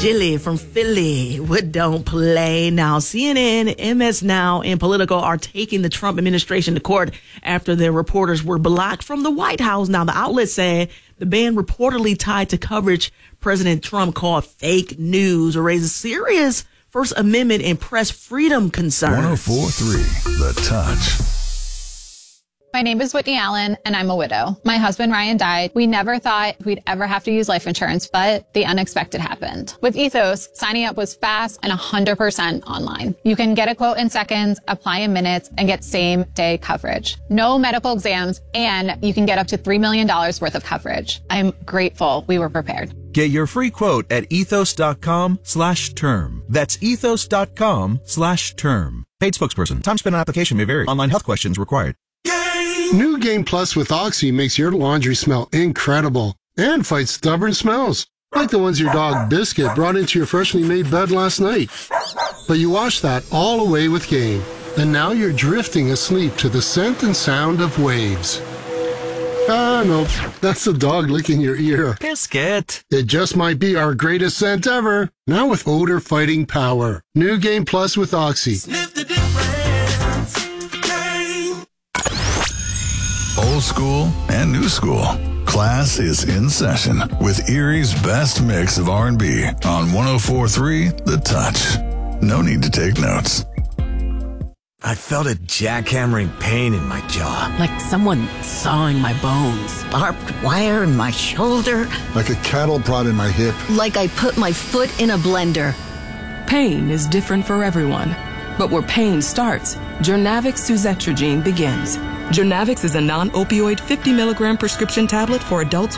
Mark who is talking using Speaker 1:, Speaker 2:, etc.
Speaker 1: Jilly from Philly would don't play. Now, CNN, MS Now, and Politico are taking the Trump administration to court after their reporters were blocked from the White House. Now, the outlets say the ban reportedly tied to coverage President Trump called fake news or raises serious First Amendment and press freedom concerns.
Speaker 2: 104.3 The Touch.
Speaker 3: My name is Whitney Allen, and I'm a widow. My husband, Ryan, died. We never thought we'd ever have to use life insurance, but the unexpected happened. With Ethos, signing up was fast and 100% online. You can get a quote in seconds, apply in minutes, and get same-day coverage. No medical exams, and you can get up to $3 million worth of coverage. I'm grateful we were prepared.
Speaker 4: Get your free quote at ethos.com/term. That's ethos.com/term. Paid spokesperson. Time spent on application may vary. Online health questions required.
Speaker 5: New Game Plus with Oxy makes your laundry smell incredible and fights stubborn smells, like the ones your dog Biscuit brought into your freshly made bed last night. But you washed that all away with Game, and now you're drifting asleep to the scent and sound of waves. Ah, no, that's the dog licking your ear.
Speaker 4: Biscuit.
Speaker 5: It just might be our greatest scent ever, now with odor-fighting power. New Game Plus with Oxy.
Speaker 6: Sniff the difference. Game.
Speaker 2: Old school and new school. Class is in session with Erie's best mix of R&B on 104.3 The Touch. No need to take notes.
Speaker 7: I felt a jackhammering pain in my jaw.
Speaker 8: Like someone sawing my bones.
Speaker 9: Barbed wire in my shoulder.
Speaker 10: Like a cattle prod in my hip.
Speaker 9: Like I put my foot in a blender.
Speaker 11: Pain is different for everyone. But where pain starts, Journavx Suzetrigine begins. Journavx is a non-opioid 50 milligram prescription tablet for adults